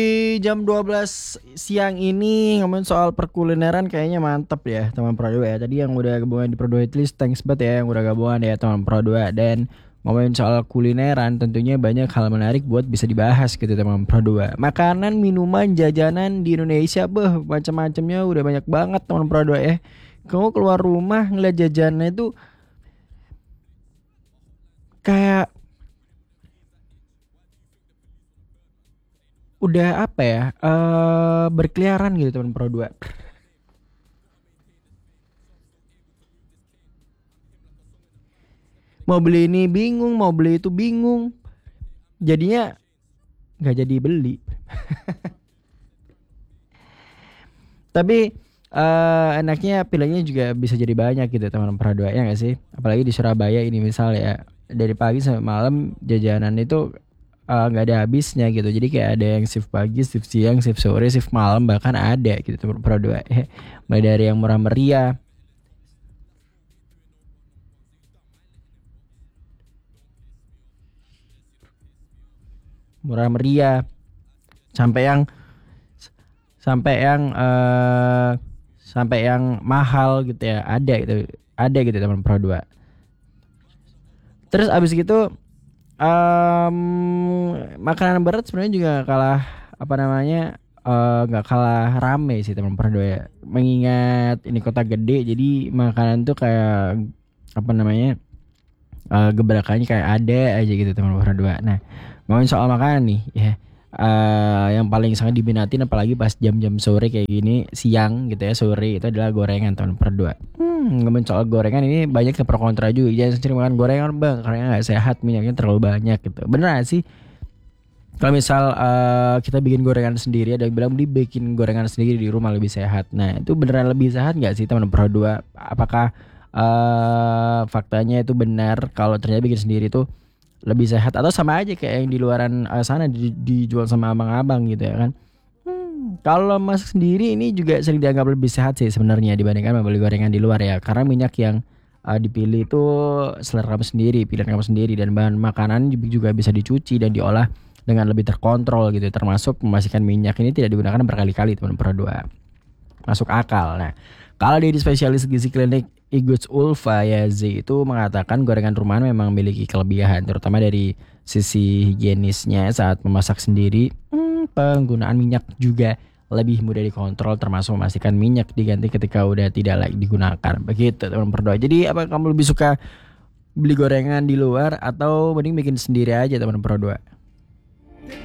Di jam 12 siang ini ngomongin soal perkulineran kayaknya mantep ya teman Pro 2 ya. Tadi yang udah gabungan di Pro 2 Hitlist, thanks banget ya yang udah gabungan ya teman Pro 2. Dan ngomongin soal kulineran tentunya banyak hal menarik buat bisa dibahas gitu teman Pro 2. Makanan, minuman, jajanan di Indonesia macam-macamnya udah banyak banget teman Pro 2 ya. Kamu keluar rumah ngeliat jajannya itu kayak udah apa ya? Berkeliaran gitu teman Pro 2. Mau beli ini bingung, mau beli itu bingung. Jadinya nggak jadi beli. Tapi enaknya pilihannya juga bisa jadi banyak gitu teman Pradua ya nggak sih? Apalagi di Surabaya ini misal ya dari pagi sampai malam jajanan itu nggak ada habisnya gitu. Jadi kayak ada yang shift pagi, shift siang, shift sore, shift malam bahkan ada gitu teman Pradua. Mulai dari yang murah meriah, murah meriah sampai yang sampai yang sampai yang mahal gitu ya ada gitu teman Pro 2. Terus abis gitu em, makanan berat sebenarnya juga kalah apa namanya nggak kalah rame sih teman Pro 2 ya, mengingat ini kota gede jadi makanan tuh kayak apa namanya gebrakannya kayak ada aja gitu teman Pro 2. Nah ngomongin soal makanan nih ya, yang paling sangat diminatin apalagi pas jam-jam sore kayak gini, siang gitu ya, sore itu adalah gorengan tahun per dua. Ngomongin soal gorengan ini banyak yang pro kontra juga. Jangan sering makan gorengan bang, karena nggak sehat, minyaknya terlalu banyak gitu. Bener gak sih? Kalau misal kita bikin gorengan sendiri, ada yang bilang bikin gorengan sendiri di rumah lebih sehat. Nah itu beneran lebih sehat nggak sih teman pro dua? Apakah faktanya itu benar kalau ternyata bikin sendiri itu lebih sehat atau sama aja kayak yang di luaran sana dijual sama abang-abang gitu ya kan? Kalau masak sendiri ini juga sering dianggap lebih sehat sih sebenarnya dibandingkan membeli gorengan di luar ya, karena minyak yang dipilih itu selera kamu sendiri, pilihan kamu sendiri, dan bahan makanan juga bisa dicuci dan diolah dengan lebih terkontrol gitu, termasuk memastikan minyak ini tidak digunakan berkali-kali teman dua, masuk akal. Nah, kalau di spesialis gizi klinik Igus Ulfa Yazi itu mengatakan gorengan rumahan memang memiliki kelebihan, terutama dari sisi higienisnya saat memasak sendiri. Penggunaan minyak juga lebih mudah dikontrol, termasuk memastikan minyak diganti ketika udah tidak lagi digunakan. Begitu teman berdoa. Jadi apa kamu lebih suka beli gorengan di luar atau mending bikin sendiri aja teman berdoa?